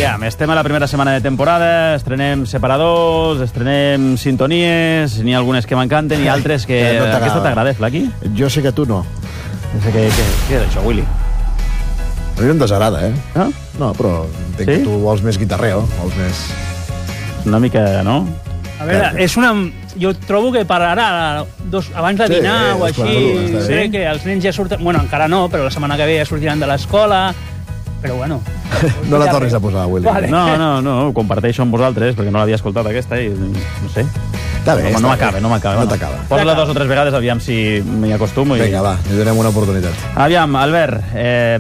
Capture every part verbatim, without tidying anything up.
Aviam, estem a la primera setmana de temporada, estrenem separadors, estrenem sintonies, n'hi ha algunes que m'encanten i altres que... no Aquesta t'agrada, Flaqui? Jo sé que tu no. No sé què, què, què és això, Willy? A mi no em desagrada, eh? No? No, però entenc Sí? que tu vols més guitarreo, vols més... Una mica, no? A veure, és una... Jo trobo que per ara, dos, abans de Sí, dinar eh, o és així, quan està sé bé. que els nens ja surten... Bueno, encara no, però la setmana que ve ja sortiran de l'escola, però bueno... No la tornis a posar, Willy. Vale. No, no, no, ho comparteixo amb vosaltres, perquè no l'havia escoltat aquesta i no sé. Està bé, no està no bé. m'acaba, no m'acaba. No t'acaba. Posa-la dos o tres vegades, aviam si m'hi acostumo. I... Vinga, va, li donem una oportunitat. Aviam, Albert, eh,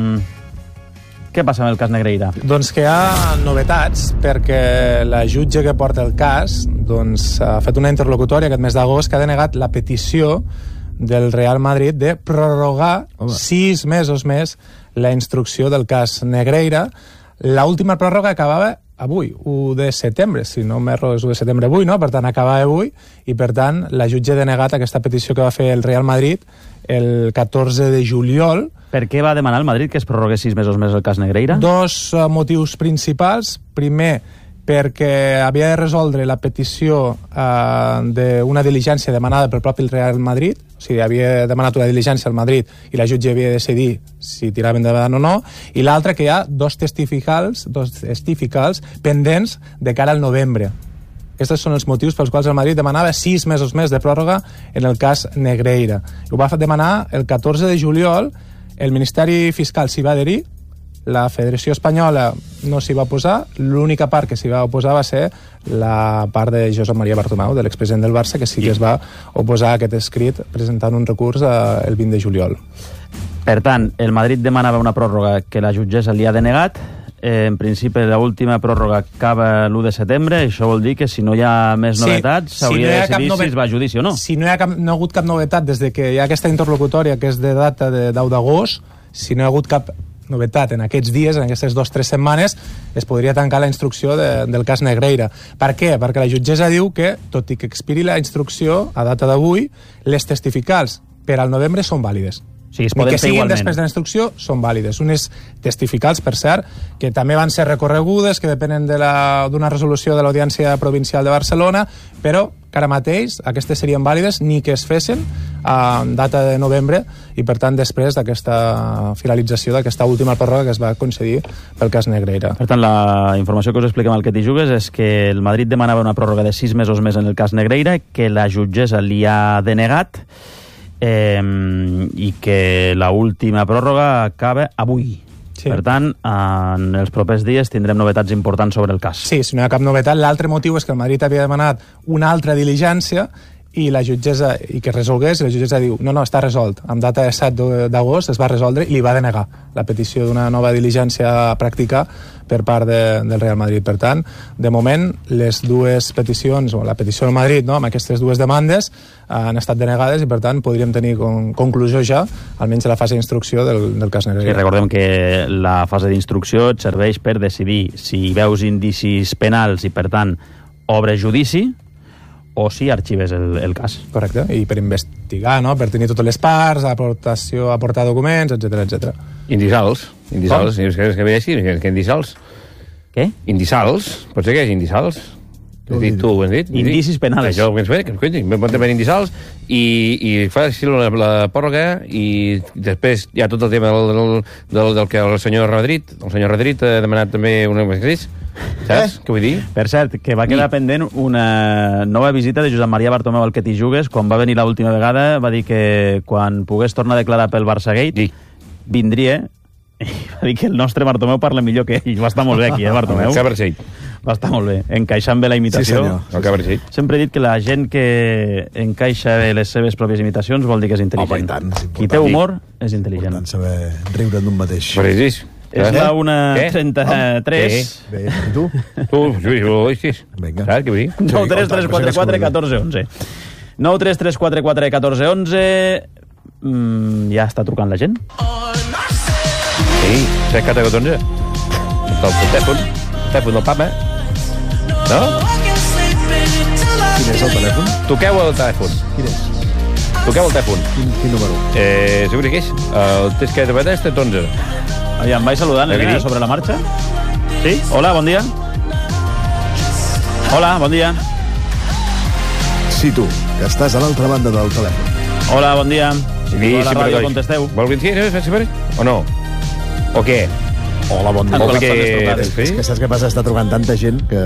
què passa amb el cas Negreira? Doncs que hi ha novetats, perquè la jutge que porta el cas doncs, ha fet una interlocutòria aquest mes d'agost que ha denegat la petició del Real Madrid de prorrogar Home. sis mesos més la instrucció del cas Negreira. L'última pròrroga acabava avui, u de setembre, si no m'erro és u de setembre avui, no? Per tant, acabava avui, i per tant la jutge ha denegat aquesta petició que va fer el Real Madrid el catorze de juliol. Per què va demanar el Madrid que es prorrogués sis mesos més el cas Negreira? Dos uh, motius principals. Primer, perquè havia de resoldre la petició uh, d'una diligència demanada pel propi Real Madrid, o sigui, havia demanat una diligència al Madrid i la jutge havia de decidir si tiraven endavant o no, i l'altre que hi ha dos testificals, dos testificals pendents de cara al novembre. Aquests són els motius pels quals el Madrid demanava sis mesos més de pròrroga en el cas Negreira. Ho va demanar el catorze de juliol, el Ministeri Fiscal s'hi va adherir, la Federació Espanyola no s'hi va oposar, l'única part que s'hi va oposar va ser la part de Josep Maria Bartomeu, de l'expresident del Barça, que sí que es va oposar a aquest escrit presentant un recurs eh, el vint de juliol. Per tant, el Madrid demanava una pròrroga que la jutgessa li ha denegat. Eh, en principi, l'última pròrroga acaba l'u de setembre. Això vol dir que si no hi ha més Sí, novetats, s'hauria si no hi de ha cap decidir novet- si es va a judici o no. Si no hi ha, cap, no ha hagut cap novetat des de que hi ha aquesta interlocutòria, que és de data de deu d'agost, si no hi ha hagut cap novetat en aquests dies, en aquestes dues o tres setmanes, es podria tancar la instrucció de, del cas Negreira. Per què? Perquè la jutgessa diu que, tot i que expiri la instrucció a data d'avui, les testificals per al novembre són vàlides. O sigui, es Ni poden que fer siguin igualment. després de la instrucció, són vàlides. Unes testificals, per cert, que també van ser recorregudes, que depenen d'una resolució de l'Audiència Provincial de Barcelona, però que ara mateix aquestes serien vàlides ni que es fessin a data de novembre i, per tant, després d'aquesta finalització d'aquesta última pròrroga que es va concedir pel cas Negreira. Per tant, la informació que us expliquem al que t'hi jugues és que el Madrid demanava una pròrroga de sis mesos més en el cas Negreira, que la jutgessa li ha denegat, eh, i que la última pròrroga acaba avui. Sí. Per tant, en els propers dies tindrem novetats importants sobre el cas. Sí, si no hi ha cap novetat. L'altre motiu és que el Madrid havia demanat una altra diligència i la jutgessa, i que resolgués, i la jutgessa diu, no, no, està resolt. Amb data de set d'agost es va resoldre i li va denegar la petició d'una nova diligència a practicar per part de, del Real Madrid. Per tant, de moment, les dues peticions, o la petició del Madrid, no, amb aquestes dues demandes, han estat denegades i, per tant, podríem tenir con, conclusió ja, almenys a la fase d'instrucció del, del cas Negreira. Sí, recordem que la fase d'instrucció et serveix per decidir si veus indicis penals i, per tant, obres judici, o si arxives el, el cas. Correcte, i per investigar, no? Per tenir totes les parts, aportació, aportar documents, etcètera, etcètera. Indisals. Indisals. És que, és que ve així, que, que indisals. Què? Indisals. Pot ser que és indisals. Ho has dit tu, ho has dit? Indicis penals. Això que ens ve, que ens cuenti. Pot haver indisals i, i fa així la, la pròrroga i després hi ha tot el tema del, del, del, del que el senyor Madrid, el senyor Madrid ha demanat també una investigació. Saps Eh? què vull dir? Per cert, que va quedar I- pendent una nova visita de Josep Maria Bartomeu al que t'hi jugues. Quan va venir l'última vegada va dir que quan pogués tornar a declarar pel Barçagate Sí. vindria i va dir que el nostre Bartomeu parla millor que ell. Va estar molt bé aquí, eh, Bartomeu? El Cabercell. Va estar molt bé, encaixant bé la Sí, imitació. senyor. El Cabercell. Sempre he dit que la gent que encaixa bé les seves pròpies imitacions vol dir que és intel·ligent. Home, i tant, és important. Qui té humor és intel·ligent. Important saber riure d'un mateix. Precis. És Eh? la una Què? trenta-tres. Bé, i tu? Tu, Lluís, ho deixis. Vinga. Saps què vull dir? nou tres tres quatre quatre un quatre un u. nou tres tres quatre quatre un quatre un u. Mm, ja està trucant la gent? Sí, set quatre catorze. El telèfon. El telèfon del papa. No? Quin és el telèfon? Toqueu el telèfon. Quin és? Toqueu el telèfon. Quin, quin número? Eh, segur que és? El test que he de veure és onze. Aviam, vaig saludant, Què Elena, dir? sobre la marxa. Sí? Hola, bon dia. Hola, bon dia. Sí, tu, que estàs a l'altra banda del telèfon. Hola, bon dia. Sí, a la sí, ràdio però- contesteu. Vol que sí, no? Sí, o no? O què? Hola, bon dia. Amb O les perquè... zones trucades. És, és que saps què passa? Està trucant tanta gent que...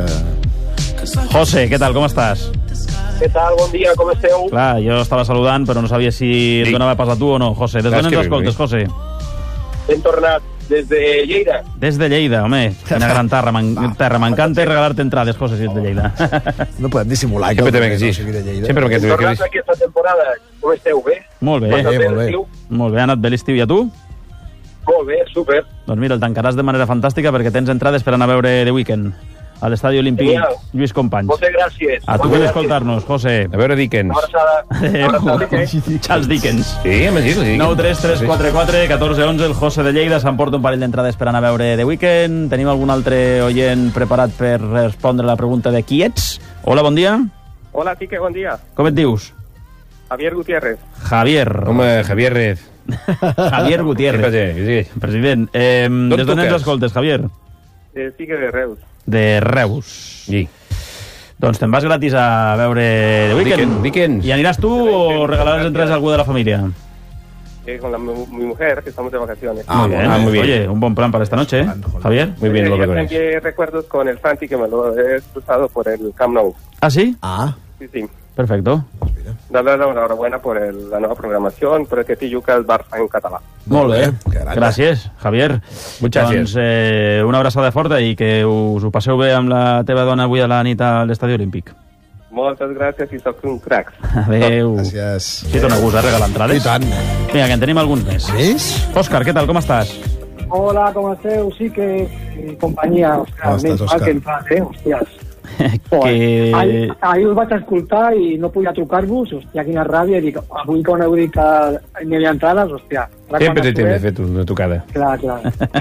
José, què tal, com estàs? Què tal? Bon dia, com esteu? Clar, jo estava saludant, però no sabia si et Sí. donava pas a tu o no. José, des Clar, d'on és ens que- escoltes, José? Hem tornat des de Lleida. Des de Lleida, home. Quina gran terra. M'en- terra. M'encanta regalar-te entrades, José, si ets de Lleida. No podem dissimular que Sempre el també que no sí. sigui de Lleida. Sempre que Hem tornat aquesta temporada. Com esteu? Bé? Molt bé, Molt bé, molt bé. L'estiu? molt bé. Ha anat bé l'estiu, i a tu? Molt bé, súper. Doncs mira, el tancaràs de manera fantàstica perquè tens entrades per anar a veure The Weeknd a l'Estadi Olímpic Genial. Lluís Companys. Moltes gràcies. A tu Moltes per gràcies. escoltar-nos, José. A veure Dickens. Una abraçada. Una abraçada. Adéu. Charles Dickens. Sí, home, sí, sí. nou tres tres quatre quatre catorze onze, el José de Lleida s'emporta un parell d'entrades per anar a veure The Weeknd. Tenim algun altre oient preparat per respondre la pregunta de qui ets? Hola, bon dia. Hola, Quique, bon dia. Com et dius? Javier Gutiérrez. Javier. Home, Javier Rez. Javier Què Gutiérrez. passa? Sí. President, eh, D'on des d'on ens truques? escoltes, Javier? Eh, Sigue de Reus. De Reus. Sí. Doncs te'n vas gratis a veure The Weeknd. Dickens, Dickens. I aniràs tu o regalaràs entrades a algú de la familia? Eh, con la, mi, mi mujer, que estamos de vacaciones. Ah, muy bien. ah, muy bien. Oye, un buen plan para esta noche, ¿eh? Javier. Muy bien, Eh, los yo vacaciones. también recuerdos con el Santi, que me lo he cruzado por el Camp Nou. ¿Ah, sí? Ah, Sí, sí. Perfecto. Darle la enhorabuena por el, la nueva programación, por el que Tijuca el Barça en català. Molt bé. que grande. Gràcies, Javier. Muchas doncs, eh, una abraçada forta i que us ho passeu bé amb la teva dona avui a la nit a l'Estadi Olímpic. Moltes gràcies i soc un cracs. Adéu. gràcies. Sí, dona gust, eh, regalar I entrades. tant. Vinga, que en tenim alguns més. Més? Òscar, què tal, com estàs? Hola, com esteu? Sí que... Eh, companyia, Com ostres, estàs, menys mal Òscar? que em fas, eh? Hòsties. que... Ahir, ahir us vaig escoltar i no podia trucar-vos, hòstia, quina ràbia, i dic, avui quan heu dit que hi havia entrades, hòstia. ara Sempre quan té has temps de fet- fer tu- una tocada. Clar, clar.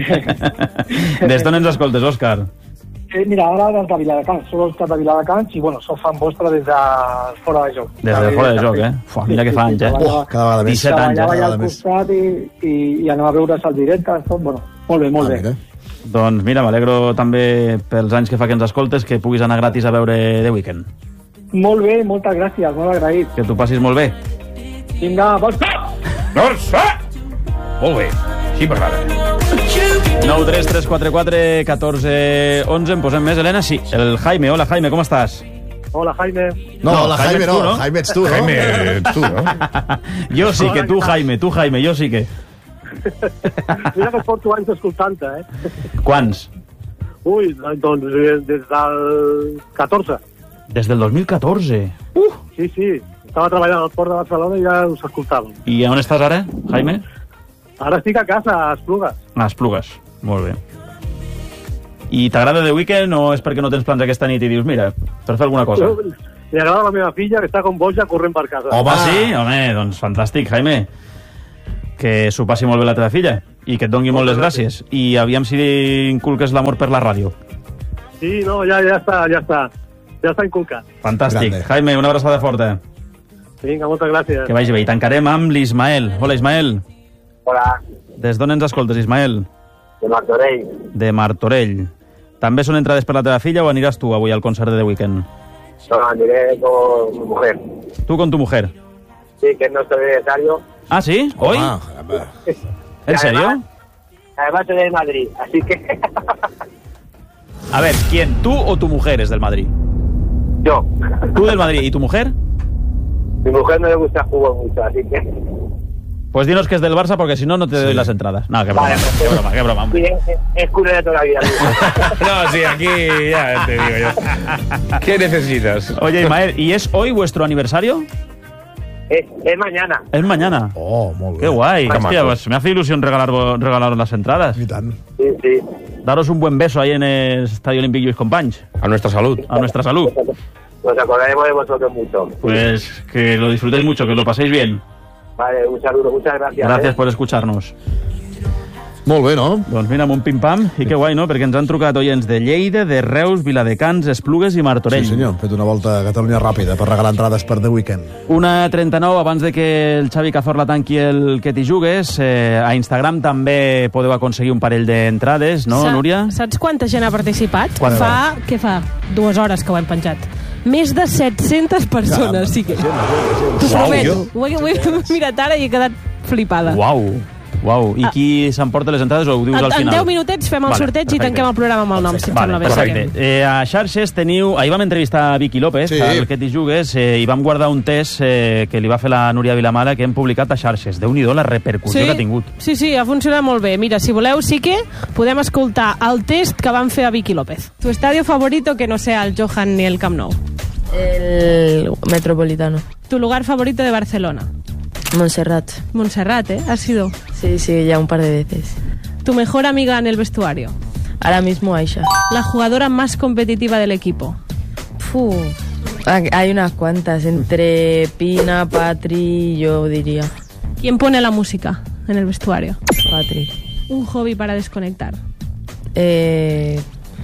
Des d'on ens escoltes, Òscar? Eh, mira, ara des de Viladecans, soc Òscar de Viladecans i, bueno, soc fan vostre des de fora de joc. Des de fora de joc, eh? Fuà, mira que fa anys, eh? Oh, cada vegada més. disset anys, eh? Treballava allà Cada al vegada més. costat i, i, i anava a veure's al directe, tot, bueno, molt bé, molt Ah, bé. mira. Doncs mira, m'alegro també pels anys que fa que ens escoltes que puguis anar gratis a veure The Weeknd. Molt bé, moltes gràcies, molt agraït. Que t'ho passis molt bé. Vinga, Barça! Norça! Molt bé. Sí, parlada. nou tres tres quatre quatre catorze onze, en posem més, Helena? Sí, el Jaime. Hola, Jaime, com estàs? Hola, Jaime. No, No, la Jaime Jaime ets no, tu, no? Jaime ets tu, no? Jaime, tu, no? Jo sí que tu, Jaime, tu, Jaime, jo sí que. Mira que porto anys escoltant-te, eh? Quants? Ui, doncs eh, des del catorze. Des del dos mil catorze. Sí, sí. Estava treballant al Port de Barcelona i ja us escoltàvem. I on estàs ara, Jaime? Ara estic a casa, a Esplugues. A Esplugues. Molt bé. I t'agrada The Weeknd o és perquè no tens plans aquesta nit i dius, mira, per fer alguna cosa? Li agrada la meva filla, que està com boja corrent per casa. Home, Ah, sí? Home, doncs fantàstic, Jaime. Que s'ho passi molt bé la teva filla i que et dongui molt les gràcies. I aviam si inculques l'amor per la ràdio. Sí, no, ja, ja està, ja està. Ja està inculcat. Fantàstic. Grande. Jaime, una abraçada forta. Vinga, moltes gràcies. Que vagi bé. I tancarem amb l'Ismael. Hola, Ismael. Hola, Des d'on ens escoltes, Ismael? de Martorell. De Martorell. També són entrades per la teva filla o aniràs tu avui al concert de The Weeknd? No, aniré con mi mujer. Tu con tu mujer. Sí, que es nuestro aniversario. Ah, ¿sí? ¿Hoy? Ah, caramba. ¿En serio? Además, además soy de Madrid, así que A ver, ¿quién? ¿Tú o tu mujer es del Madrid? yo. ¿Tú del Madrid y tu mujer? Mi mujer no le gusta el fútbol mucho, así que... Pues dinos que es del Barça porque si no, no te doy las entradas. No, qué broma, Vale, qué broma, qué broma. hombre. Sí, es, es culé de toda la vida. No, sí, aquí ya te digo yo. ¿Qué necesitas? Oye, Ismael, ¿y es hoy vuestro aniversario? es, es mañana. Es mañana. Oh, molt bé. Qué guay. Qué Hostia, maco. pues me hace ilusión regalar, regalaros las entradas. I tant. Sí, sí. Daros un buen beso ahí en el Estadio Olímpic Lluís Companys. A nuestra salud. A nuestra salud. Nos acordaremos de vosotros mucho. Pues que lo disfrutéis mucho, que lo paséis bien. Vale, un saludo, muchas gracias. Gracias ¿eh? por escucharnos. Molt bé, no? Doncs mira, amb un pim-pam, i que guai, no? Perquè ens han trucat oients de Lleida, de Reus, Viladecans, Esplugues i Martorell. Sí, senyor. Hem fet una volta a Catalunya ràpida per regalar entrades per The Weeknd. Una trenta-nou, abans de que el Xavi Cazorla tanqui el Que t'hi jugues, eh, a Instagram també podeu aconseguir un parell d'entrades, no, Sa Núria? Saps quanta gent ha participat? Quant fa, què fa? Dues hores que ho hem penjat. Més de set-centes persones, sí que... T'ho prometo. Ho he, ho he mirat ara i he quedat flipada. Uau, uau. I qui s'emporta les entrades o ho dius En, al en final? deu minutets fem el Vale, sorteig perfecte. i tanquem el programa amb el nom, si et Vale, sembla bé. perfecte. Eh, a xarxes teniu... Ahir vam entrevistar a Vicky López, Sí. al Que t'hi jugues, eh, i vam guardar un test eh, que li va fer la Núria Vilamala que hem publicat a xarxes. Déu-n'hi-do la repercussió que ha tingut. Sí, sí, ha funcionat molt bé. Mira, si voleu, sí que podem escoltar el test que van fer a Vicky López. Tu estadio favorito que no sea el Johan ni el Camp Nou. El Metropolitano. Tu lugar favorito de Barcelona. Montserrat. Montserrat, ¿eh? ¿Has sido? Sí, sí, ya un par de veces. Tu mejor amiga en el vestuario. Ahora mismo Aisha. La jugadora más competitiva del equipo. Puh. Hay unas cuantas, entre Pina, Patri, yo diría. ¿Quién pone la música en el vestuario? Patri. Un hobby para desconectar. Eh,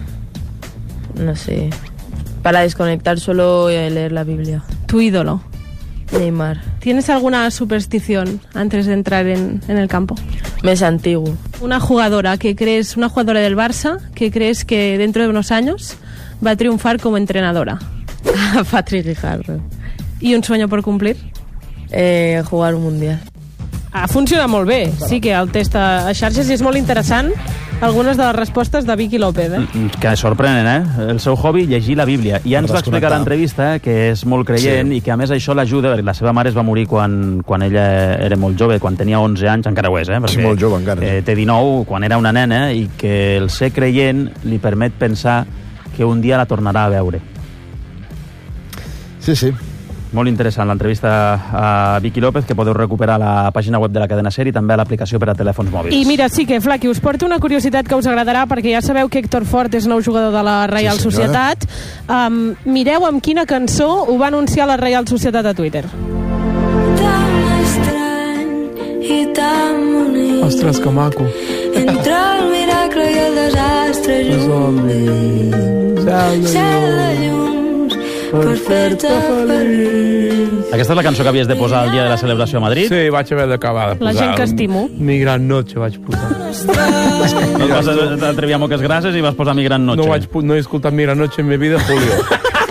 no sé. Para desconectar solo leer la Biblia. Tu ídolo. Neymar. ¿Tienes alguna superstición antes de entrar en, en el campo? Mes antiguo. Una jugadora que crees, una jugadora del Barça que crees que dentro de unos años va a triunfar como entrenadora. Patri Guijarro. ¿Y un sueño por cumplir? Eh, jugar un mundial. Ha funcionat molt bé. Sí que el test a, a xarxes i és molt interessant algunes de les respostes de Vicky López. Eh? Que sorprenen, eh? El seu hobby, llegir la Bíblia. I ja ens va explicar a l'entrevista que és molt creient sí. i que a més això l'ajuda, perquè la seva mare es va morir quan, quan ella era molt jove, quan tenia onze anys, encara ho és, eh? Perquè, sí, molt jove encara. Eh, té dinou, quan era una nena, i que el ser creient li permet pensar que un dia la tornarà a veure. Sí, sí. Molt interessant l'entrevista a Vicky López, que podeu recuperar a la pàgina web de la cadena SER i també a l'aplicació per a telèfons mòbils. I mira, sí que, Flaqui, us porto una curiositat que us agradarà, perquè ja sabeu que Héctor Fort és nou jugador de la Reial sí, Societat. Um, mireu amb quina cançó ho va anunciar la Reial Societat a Twitter. Tan estrany i tan bonic. Ostres, que maco. Entre el miracle i el desastre junts. Cel de llums per fer-te feliç. Aquesta és la cançó que havies de posar el dia de la celebració a Madrid? Sí, vaig haver d'acabar de posar. La gent que estimo. Mi gran noche vaig posar. No vas atrevir a moques grasses i vas posar Mi gran noche. No, vaig, no he escoltat Mi gran noche en mi vida, Julio.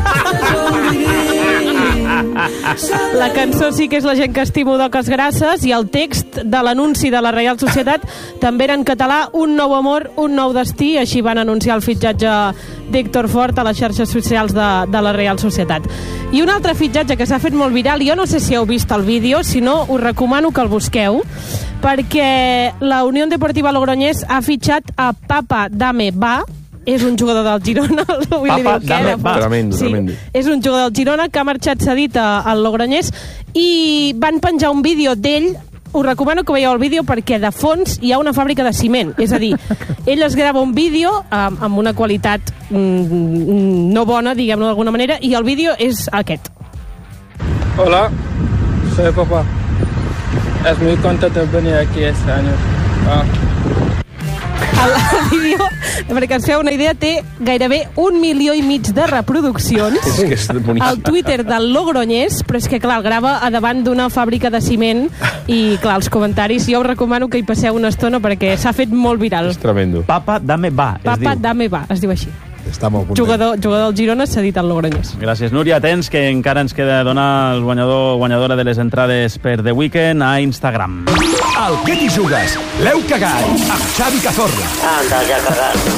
La cançó sí que és La gent que estimo d'Oques Grasses i el text de l'anunci de la Reial Societat també era en català, un nou amor, un nou destí, així van anunciar el fitxatge d'Héctor Fort a les xarxes socials de, de la Reial Societat. I un altre fitxatge que s'ha fet molt viral, jo no sé si heu vist el vídeo, si no us recomano que el busqueu, perquè la Unió Deportiva Logroñés ha fitxat a Papa Dame Va, és un jugador del Girona. Papa Dame Va. Tremendo, sí, tremendo. és un jugador del Girona que ha marxat cedit a, al Logroñés i van penjar un vídeo d'ell. Us recomano que veieu el vídeo perquè de fons hi ha una fàbrica de ciment. És a dir, ell es grava un vídeo amb, amb una qualitat mm, no bona, diguem-ho d'alguna manera, i el vídeo és aquest. Hola, soy papá. Es muy contento de venir aquí este año. Ah. El, el vídeo, perquè ens feu una idea, té gairebé un milió i mig de reproduccions És que és bonic. al Twitter del Logroñés, però és que, clar, el grava a davant d'una fàbrica de ciment i, clar, els comentaris, jo us recomano que hi passeu una estona perquè s'ha fet molt viral. És tremendo. Papa Dame Va, es Papa diu. Dame Va, es diu així. Està molt content. Jugador, jugador del Girona cedit al Logroñés. Gràcies, Núria. Atents, que encara ens queda donar el guanyador o guanyadora de les entrades per The Weeknd a Instagram. El Que t'hi jugues? L'heu cagat amb Xavi Cazorla. Anda, ja cagat.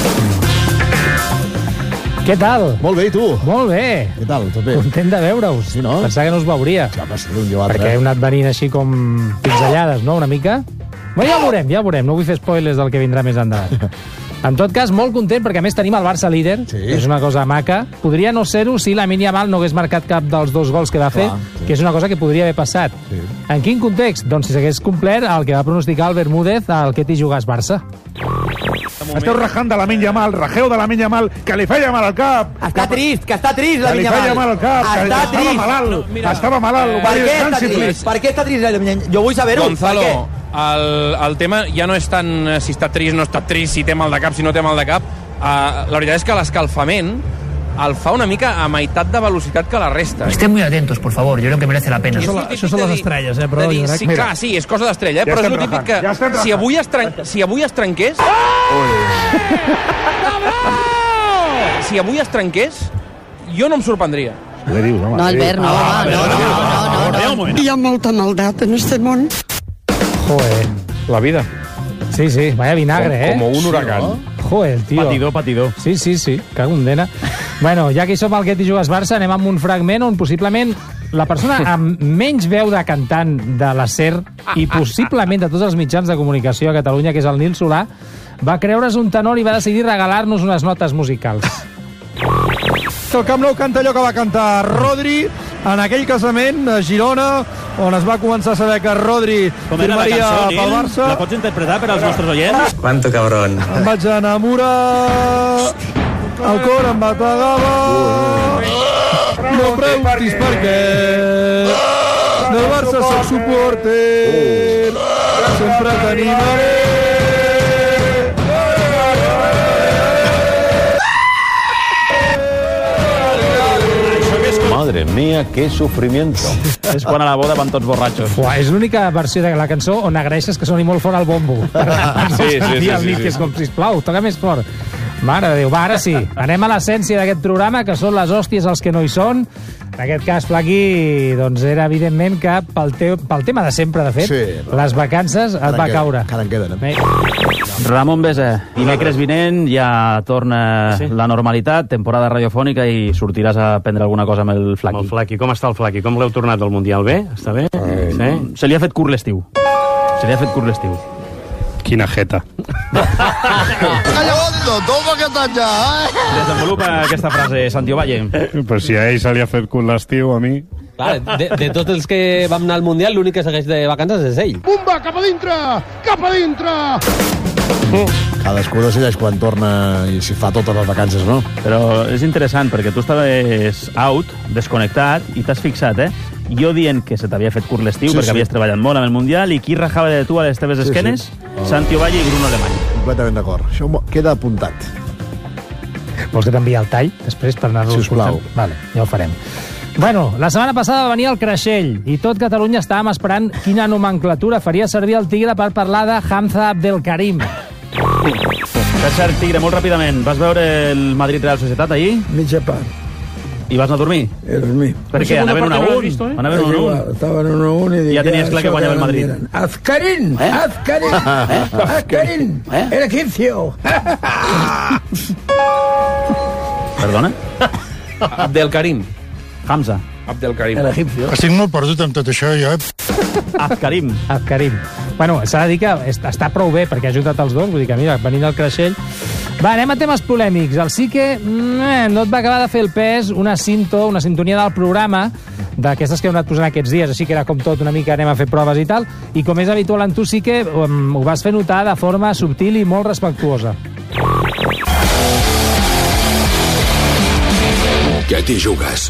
Què tal? Molt bé, i tu? Molt bé. Què tal? Tot bé? Content de veure-us. Sí, no? Pensava que no us veuria. Ja, va ser un i l'altre. Perquè heu anat venint així com pinzellades, no?, una mica. Bé, ja ho veurem, ja ho veurem. No vull fer spoilers del que vindrà més endavant. En tot cas, molt content, perquè a més tenim el Barça líder. Sí. És una cosa maca. Podria no ser-ho si Lamine Yamal no hagués marcat cap dels dos gols que va fer, clar, sí. que és una cosa que podria haver passat. Sí. En quin context? Doncs si s'hagués complert el que va pronosticar el Bermúdez al Que t'hi jugues Barça. Esteu rajant de Lamine Yamal, rajeu de Lamine Yamal, que li feia mal al cap. Està trist, que està trist Lamine Yamal. Que li feia mal al cap, que està estava trist. malalt, No, mira, estava malalt. Per què està trist? Per què està trist Lamine? Jo vull saber-ho. Gonzalo, el, el tema ja no és tant eh, si està trist, no està trist, si té mal de cap, si no té mal de cap. Uh, la veritat és que l'escalfament el fa una mica a meitat de velocitat que la resta. Estén muy atentos, por favor, yo creo que merece la pena. Això, això són les estrelles, eh? Però dir, jo crec... sí, clar, sí, és cosa d'estrella, eh? Ja Però és estem el típic que rajant, ja estem si, avui es tren... si avui es trenqués... Si avui es trenqués, jo no em sorprendria. Què dius, home? No, Albert, no, Ah, home, no, no, no, no, no, no. Hi ha molta maldat en este món. Joder. La vida. Sí, sí, vaya vinagre, Com, eh? como un huracán. Joder, tio. Patidor, patidor. Sí, sí, sí, cago en dena. Bueno, ja que hi som al Get i Jugues Barça, anem amb un fragment on possiblement la persona amb menys veu de cantant de la SER i possiblement de tots els mitjans de comunicació a Catalunya, que és el Nil Solà, va creure's un tenor i va decidir regalar-nos unes notes musicals. El Camp Nou canta allò que va cantar Rodri en aquell casament a Girona, on es va començar a saber que Rodri Com era la firmaria cançó, pel Nil? Barça. La pots interpretar per als nostres oients? Quanto cabrón. Em vaig enamorar, el cor em bategava, no preguntis per què, del Barça soc supporter, sempre t'animaré. Madre mía, qué sufrimiento. És quan a la boda van tots borratxos. Uah, és l'única versió de la cançó on agraeixes que soni molt fort el bombo. Sí, sí, sí, sí, el Nil, sí. que és com, sisplau, toca més fort. Mare de Déu, va, ara sí. Anem a l'essència d'aquest programa, que són les hòsties els que no hi són. En aquest cas, Flaqui, doncs era evidentment que pel, teu, pel tema de sempre, de fet, Sí, però- les vacances et Encara va en caure. queden, encara en queden, eh? Eh, Ramon Besa, dimecres vinent ja torna sí. la normalitat, temporada radiofònica i sortiràs a prendre alguna cosa amb el Flaqui. Amb el Flaqui. Com està el Flaqui? Com l'heu tornat del Mundial? Bé? Està bé? Sí? Se li ha fet curt l'estiu. Se li ha fet curt l'estiu. Quina jeta. Toma que estàs ja, eh? Desenvolupa aquesta frase, Santiago Valle. Però si a ell se li ha fet cul l'estiu, a mi... Clar, de, de tots els que vam anar al Mundial, l'únic que segueix de vacances és ell. Pumba, cap a dintre! Cap a dintre! Cadascú decideix quan torna i si fa totes les vacances, no? Però és interessant, perquè tu estaves out, desconnectat, i t'has fixat, eh? Jo dient que se t'havia fet curt l'estiu, Sí, perquè sí. havies treballat molt amb el Mundial, i qui rajava de tu a les teves Sí, esquenes? sí. Oh. Santiago Valle i Bruno Alemany. Completament d'acord. Això mo- queda apuntat. Vols que t'enviï el tall després per anar-lo Sisplau. escoltant? Vale, ja ho farem. Bueno, la setmana passada va venir el Creixell i tot Catalunya estàvem esperant quina nomenclatura faria servir el Tigre per parlar de Hamza Abdelkarim. Per cert, Tigre, molt ràpidament, vas veure el Madrid-Real Societat ahir? Mitja part. I vas anar a dormir? He dormit. Per què? Anaven un a un? Anaven un a un? Estaven un a un i dic... Ja tenies clar que això guanyava el no Madrid. miren. Azkarin! Eh? Azkarin! Eh? Azkarin! Eh? El egipcio! Perdona? Abdelkarim. Hamza. Abdelkarim. El egipcio. Estic molt perdut amb tot això, jo, eh? Abkarim. Abkarim. Bueno, s'ha de dir que est- està prou bé perquè ha ajudat els dos, vull dir que mira, venint del Creixell. Va, anem a temes polèmics. El sí que mm, eh, no et va acabar de fer el pes una cinto, una sintonia del programa d'aquestes que heu anat posant aquests dies, així que era com tot una mica anem a fer proves i tal, i com és habitual en tu sí que um, ho vas fer notar de forma subtil i molt respectuosa. Què t'hi jugues?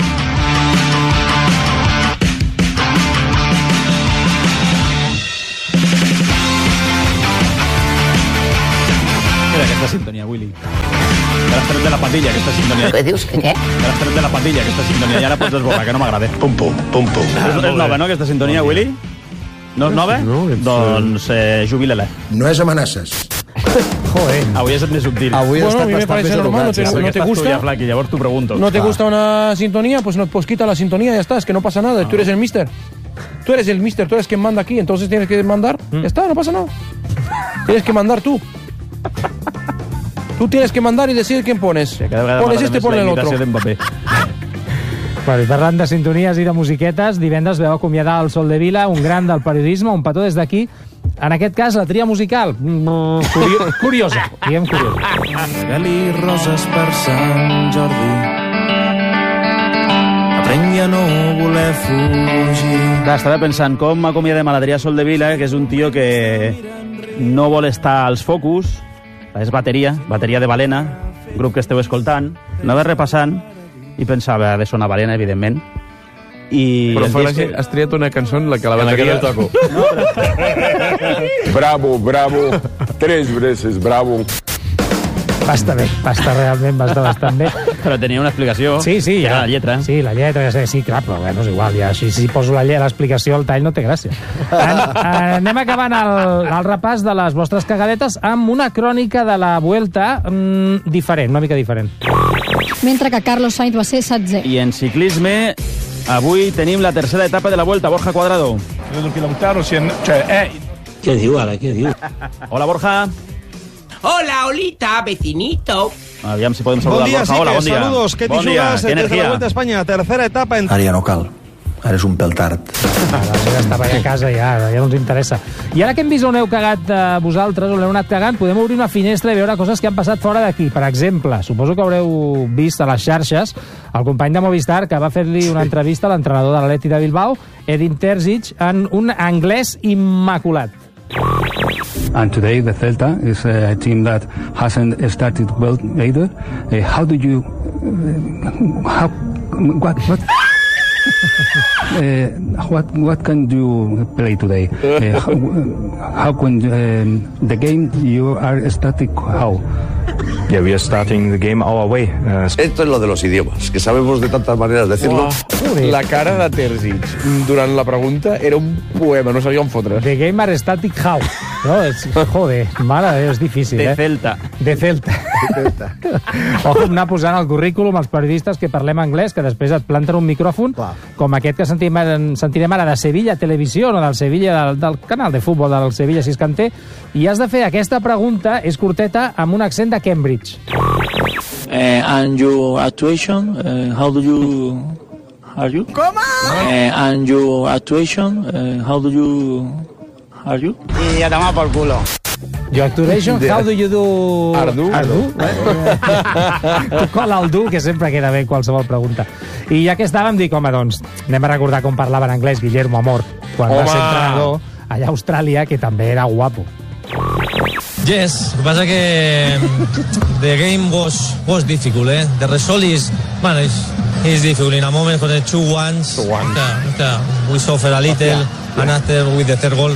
Mira aquesta sintonia, Willy. Te l'has tret de la pandilla, aquesta sintonia. Què dius? Que què? Te l'has tret de la pandilla, aquesta sintonia. Ja la pots desborrar, que no m'agrada. Pum, pum, pum, pum. És, és nova, no, aquesta sintonia, Willy? No és nova? No, ets, Doncs eh, jubila-la. No és amenaces. Joder. Avui has estat més subtil. Avui Bueno, has a mí me estat parece més normal, no educat. te- sí. no te Estàs tu gusta? ja, Flaqui, llavors t'ho pregunto. ¿No te Ah. gusta una sintonía? Pues, no, pues quita la sintonía, ya está, es que no pasa nada, tú eres el mister. Tú eres el mister, tú eres quien manda aquí, entonces tienes que mandar. Ya está, no pasa nada. Tienes que mandar tú. Tú tienes que mandar y decidir quién pones. Cada vegada Pones m'agrada este, més pon la el otro. imitació d'Mbappé. Bueno, i parlant de sintonies i de musiquetes, divendres veu acomiadar el Sol de Vila, un gran del periodisme, un petó des d'aquí. En aquest cas, la tria musical. Mm, curio curiosa, diguem curiosa. Regali roses per Sant Jordi. Aprengui a no voler fugir. Clar, estava pensant com acomiadem a l'Adrià Soldevila, que és un tio que no vol estar als focus, és bateria, bateria de Balena, grup que esteu escoltant, anava repassant i pensava, ha de sonar Balena, evidentment, I però el disc... has triat una cançó en la que la bateria... no toco. Bravo, bravo. Tres veces, bravo. Va estar bé, va estar realment, va estar bastant bé. Però tenia una explicació. Sí, sí, ja. La lletra. Sí, la lletra, ja sé, sí, clar, però bueno, és igual, ja, si, si poso la lletra, l'explicació, el tall no té gràcia. En, anem acabant el, el repàs de les vostres cagadetes amb una crònica de la Vuelta mmm, diferent, una mica diferent. Mentre que Carlos Sainz va ser setzè. I en ciclisme, avui tenim la tercera etapa de la Vuelta. Borja Cuadrado. Què diu ara, què diu? Hola, Borja. Hola, Olita, vecinito. Aviam si podem saludar bon dia, Borja. sí, Hola, bon dia. saludos. ¿Qué bon titulas dia, desde la Vuelta a España? Tercera etapa en... Ara ja no cal. Ara és un pèl tard. Ara ja estava a casa, ja, ja no ens interessa. I ara que hem vist on heu cagat eh, vosaltres, on heu anat cagant, podem obrir una finestra i veure coses que han passat fora d'aquí. Per exemple, suposo que haureu vist a les xarxes el company de Movistar que va fer-li una entrevista a l'entrenador de l'Atleti de Bilbao, Edin Terzic, en un anglès immaculat. And today the Celta is a team that hasn't started well either. Uh, how do you... Uh, how... What... what? uh, what what can you play today? Uh, how, how can um, the game you are static? How? Yeah, we are starting the game our way. Uh, Esto es lo de los idiomas, que sabemos de tantas maneras decirlo. Oh, la cara de Terzic durant la pregunta era un poema, no sabia on fotre. The game are static how? No, és, joder, mare de Déu, és difícil, de eh? Celta. De Celta. Ojo, anar posant al currículum els periodistes que parlem anglès, que després et planten un micròfon, clar, com aquest que sentim, sentirem ara de Sevilla Televisió, no, del Sevilla, del, del canal de futbol del Sevilla Siscanter, i has de fer aquesta pregunta, és curteta, amb un accent de Cambridge. Uh, and your actuation, uh, how do you... Are you? ¿Cómo? Uh, and your actuation, uh, how do you... Are you? Y ya toma por culo. Your actuation, how do you do... Ardu. Ardu? Eh? Qual el du, que sempre queda bé qualsevol pregunta. I ja que estàvem, dic, home, doncs, anem a recordar com parlava en anglès Guillermo Amor, quan home. va ser entrenador allà a Austràlia, que també era guapo. Yes, lo que pasa que the game was was difficult, eh? The result is, well, is is difficult. In a moment with the two ones, two ones. Uh, uh, we suffer a little, and after with the third goal.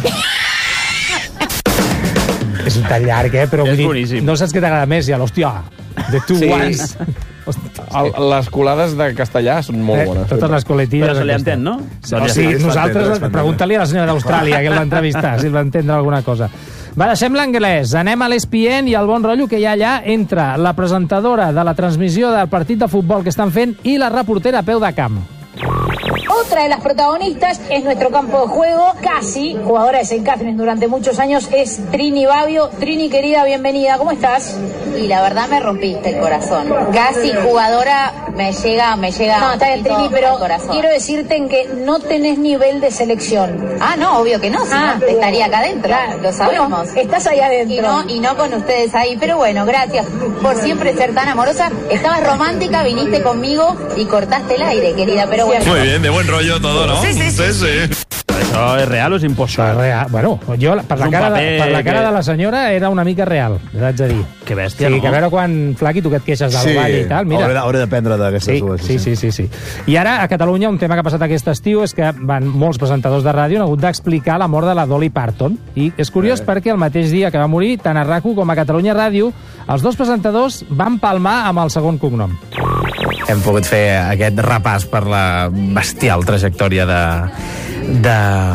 És un tall llarg, eh? Però és dir, boníssim. no saps què t'agrada més, ja, l'hòstia, the two Sí. ones. El, les colades de castellà són molt Eh, bones. totes les coletilles. Però se li aquestes. entén, no? Sí, o sigui, nosaltres, pregunta-li a la senyora d'Austràlia, que el va entrevistar, si el va entendre alguna cosa. Va, deixem l'anglès, anem a l'E S P N i el bon rotllo que hi ha allà entre la presentadora de la transmissió del partit de futbol que estan fent i la reportera a peu de camp. Otra de las protagonistas es nuestro campo de juego, casi jugadora de Saint Catherine durante muchos años, es Trini Babio. Trini, querida, bienvenida, ¿cómo estás? Y la verdad me rompiste el corazón. Casi jugadora me llega, me llega. No, está bien, Trini, pero corazón. quiero decirte en que no tenés nivel de selección. Ah, no, obvio que no, si Ah, no, estaría acá adentro, claro. lo sabemos. Bueno, estás ahí adentro. Y no, y no con ustedes ahí, pero bueno, gracias por siempre ser tan amorosa. Estabas romántica, viniste conmigo y cortaste el aire, querida, pero bueno. Muy bien, de buen rollo todo, ¿no? Sí, sí, sí. sí. Això és real o és impostat? Real. Bueno, jo, per la, cara de, per la cara que... de la senyora, era una mica real, t'haig de dir. Que bèstia, sí, no? que a veure quan, Flaqui, tu que et queixes del sí, ball i tal, mira. Hauré, hauré d'aprendre d'aquestes sí, dues. Sí, sí, sí, sí. I ara, a Catalunya, un tema que ha passat aquest estiu és que van molts presentadors de ràdio han hagut d'explicar la mort de la Dolly Parton. I és curiós eh. perquè el mateix dia que va morir, tant a RAC u com a Catalunya Ràdio, els dos presentadors van palmar amb el segon cognom. Hem pogut fer aquest repàs per la bestial trajectòria de... de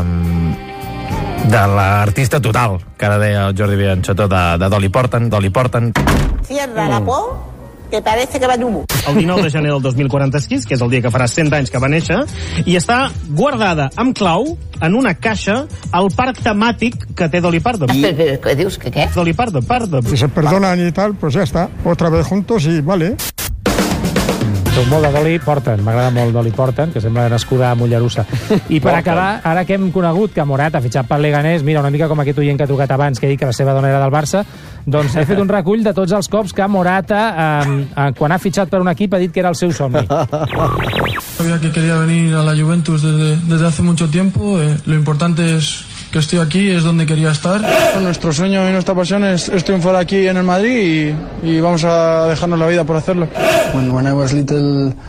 de l'artista total, que ara deia el Jordi Bianchetó, de, de Dolly Parton, Dolly Parton. Cierra la por, que parece que va d'humo. El dinou de gener del dos mil quaranta-sis, que és el dia que farà cent anys que va néixer, i està guardada amb clau en una caixa al parc temàtic que té Dolly Parton. I... ¿Qué dius? ¿Qué qué? Dolly Parton, Parton. Si se perdonan y tal, pues ya está. Otra vez juntos y vale. Soc molt de Dolly Parton, m'agrada molt Dolly Parton, que sembla nascuda a Mollerussa. I per acabar, ara que hem conegut que Morat ha fitxat pel Leganés, mira, una mica com aquest oient que ha trucat abans, que ha dit que la seva dona era del Barça, doncs he fet un recull de tots els cops que Morata, eh, eh, quan ha fitxat per un equip, ha dit que era el seu somni. Sabía que quería venir a la Juventus desde, desde hace mucho tiempo. Eh, lo importante es que estoy aquí, es donde quería estar. Nuestro sueño y nuestra pasión es, es triunfar aquí en el Madrid y, y vamos a dejarnos la vida por hacerlo. When, when I was little,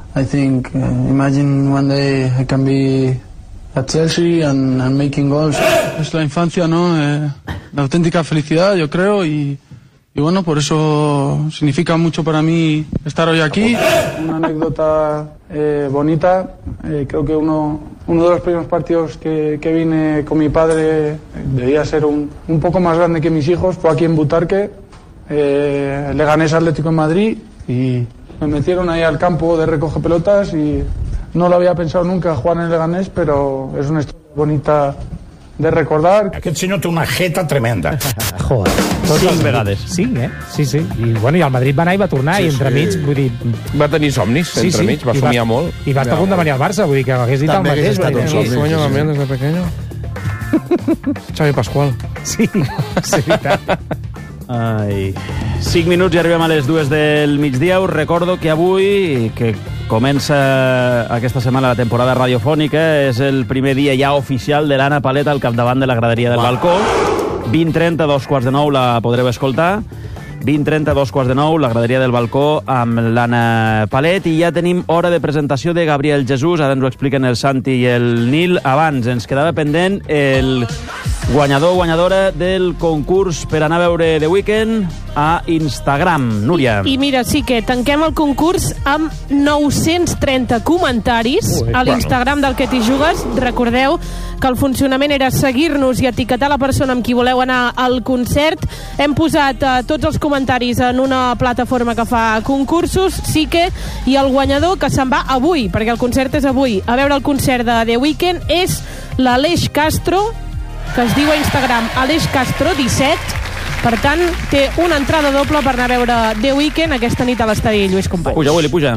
I think, uh, imagine one day I can be at Chelsea and, and making goals. Es la infancia, ¿no? Eh, la auténtica felicidad, yo creo, y, y bueno, por eso significa mucho para mí estar hoy aquí. Una anécdota eh, bonita, eh, creo que uno, uno de los primeros partidos que, que vine con mi padre, eh, debía ser un, un poco más grande que mis hijos, fue aquí en Butarque, eh, Leganés Atlético en Madrid, y me metieron ahí al campo de recoge pelotas y no lo había pensado nunca jugar en el Leganés, pero és una història bonita de recordar. Aquest senyor té una jeta tremenda. Joder. Cinc vegades. Cinc, eh? Sí, sí. I, bueno, i el Madrid va anar i va tornar, sí, i entremig, sí. Vull dir... Va tenir somnis, sí, entremig, sí. Va I somiar va, molt. I va estar a punt de venir al Barça, vull dir que hagués dit també el mateix. També hagués estat un somni. Sueño también desde pequeño. Xavi Pascual. Sí, sí, veritat. Ai. cinc minuts i arribem a les dues del migdia. Us recordo que avui, que comença aquesta setmana la temporada radiofònica, és el primer dia ja oficial de l'Anna Palet al capdavant de la graderia del balcó. vint trenta, dos quarts de nou la podreu escoltar. vint trenta, dos quarts de nou, la graderia del balcó amb l'Anna Palet, i ja tenim hora de presentació de Gabriel Jesús. Ara ens ho expliquen el Santi i el Nil. Abans ens quedava pendent el guanyador o guanyadora del concurs per anar a veure The Weeknd a Instagram. Núria. I, I mira, sí que tanquem el concurs amb nou-cents trenta comentaris Ui, a l'Instagram del Que t'hi jugues. Recordeu que el funcionament era seguir-nos i etiquetar la persona amb qui voleu anar al concert. Hem posat eh, tots els comentaris en una plataforma que fa concursos, sí que, i el guanyador que se'n va avui, perquè el concert és avui, a veure el concert de The Weeknd, és l'Aleix Castro, que es diu a Instagram Aleix Castro disset. Per tant, té una entrada doble per anar a veure The Weeknd aquesta nit a l'estadi Lluís Companys. Puja, Willy, puja.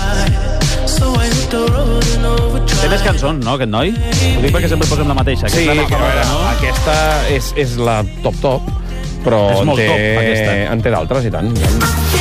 Té més cançons, no, aquest noi? Ho dic perquè sempre posem la mateixa. Sí, però era, no? Aquesta és, és la top-top, però és molt en té, top, aquesta. en té d'altres, i tant.